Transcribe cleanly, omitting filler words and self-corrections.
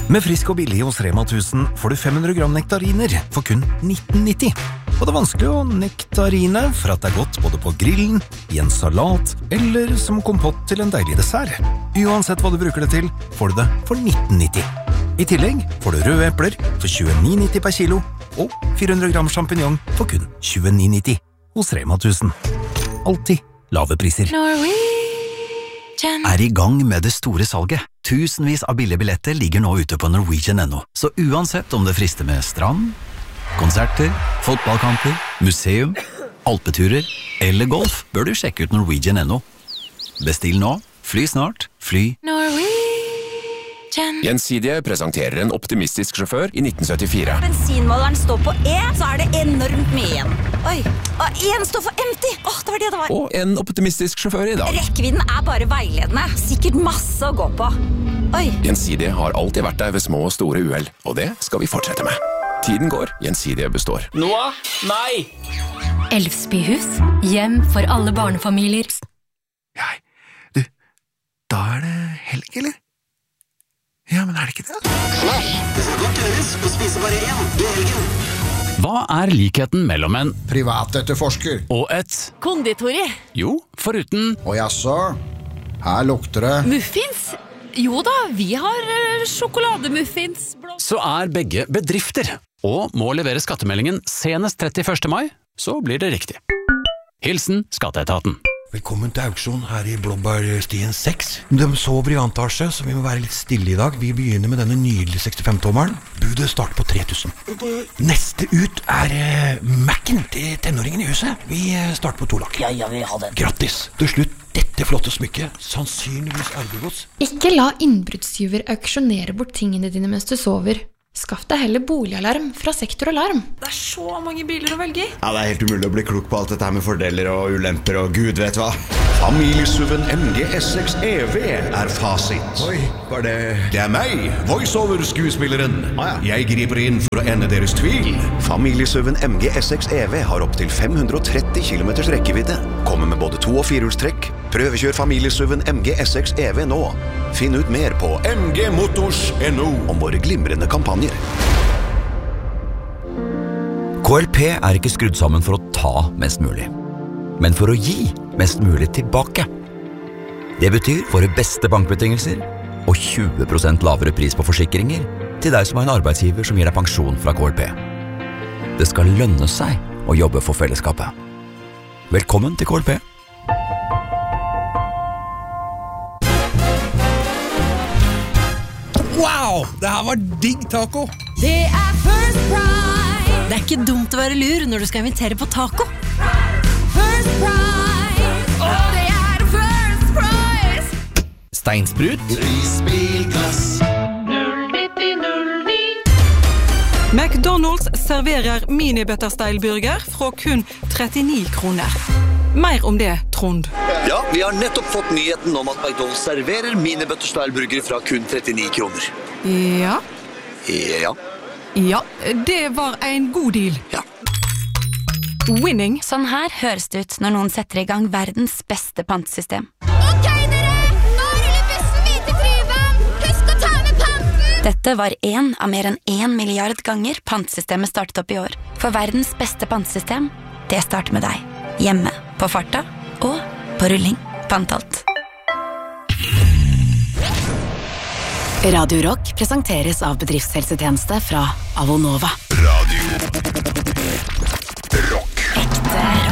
Med Frisk og billig hos Rema 1000 får du 500 gram nektariner for kun 19,90. Og det er vanskelig å nektarine for at det er godt både på grillen, i en salat eller som kompott til en deilig dessert. Uansett hva du bruker det til, får du det for 19,90. I tillegg får du røde epler for 29,90 per kilo og 400 gram champignon for kun 29,90 hos Rema 1000. Alltid lave priser. Er i gang med det store salget. Tusenvis av billige billetter ligger nå ute på Norwegian.no. Så uansett om det frister med strand, konserter, fotballkamper, museum, alpeturer eller golf, bør du sjekke ut Norwegian.no. Bestill nå, fly snart, fly Gjensidige presenterer en optimistisk sjåfør i 1974. Bensinmåleren står på E, så er det enormt mye igjen. Oi, og en står for empty. Det var det det var. Og en optimistisk sjåfør i dag. Rekkevidden er bare veiledende. Sikkert masse å gå på. Oi. Gjensidige har alltid vært der ved små og store uhell, og det skal vi fortsette med. Tiden går, Gjensidige består. Noah? Nei! Elfsbyhus, hjem for alle barnefamilier. Du, da er det helg, eller? Ja, men er det ikke det? Nei, det skal godt gjøres å spise bare én i helgen. Hva er likheten mellom en privatetterforsker og et Konditori. Jo, foruten og jaså, her lukter det Muffins? Jo da, vi har sjokolademuffins. så er begge bedrifter, og må levere skattemeldingen senest 31. mai, så blir det riktig. Hilsen Skatteetaten. Velkommen til auksjon her i Blåbærstien 6. De sover i antasje, så vi må være litt stille i dag. Vi begynner med denne nydelige 65-tommeren. Budet starter på 3000. Neste ut er Mac-en til tenåringen i huset. Vi starter på 2 lakk. Ja, vi har den. Grattis. Til slutt dette flotte smykket. Sannsynligvis arvegods. Ikke la innbruddstyver auksjonere bort tingene dine mens du sover. Skaff deg heller boligalarm fra Sektor Alarm. Det er så mange biler å velge i. Ja, det er helt umulig å bli klok på alt dette her med fordeler og ulemper og gud vet hva. Familiesuven MG S6 EV er fasit. Oi, var det... Det er meg, voiceover-skuespilleren. Jeg griper inn for å ende deres tvil. Familiesuven MG S6 EV har opp til 530 km rekkevidde. Kommer med både 2- og 4-hjulstrekk. Prøvekjør familiesuven MG S6 EV nå. Finn ut mer på mgmotors.no om våre glimrende kampanjer. KLP er ikke skrudd sammen for å ta mest mulig, men for å gi mest mulig tilbake. Det betyr våre beste bankbetingelser og 20% lavere pris på forsikringer til deg som har en arbeidsgiver som gir deg pensjon fra KLP. Det skal lønne seg å jobbe for fellesskapet. Velkommen til KLP. Wow, det her var digg taco. Det er First Price. Det er ikke dumt å være lur når du skal invitere på taco. First Price. Det er First Price. Steinsprut. Risbilglass. 09009. McDonald's serverer mini-butterstyle-burger fra kun 39 kroner. Mer om det, Trond. Ja, vi har nettopp fått nyheten om at McDonald's serverer mini-butterstyle-burger fra kun 39 kroner. Ja. Ja. Ja, det var en god deal. Ja. Winning. Sånn her høres det ut når noen setter i gang verdens beste pantesystem. Ok, dere! Nå ruller bussen videre til Tryvann! Husk å ta med panten! Dette var en av mer enn 1 milliard ganger pantesystemet startet opp i år. For verdens beste pantesystem, det starter med deg. Hjemme, på farta og på rulling. Pantalt. Radio Rock presenteres av bedriftshelsetjeneste fra Avonova. Radio